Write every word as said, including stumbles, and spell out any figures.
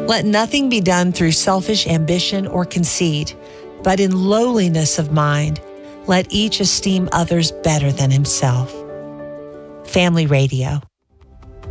Let nothing be done through selfish ambition or conceit, but in lowliness of mind, let each esteem others better than himself. Family Radio.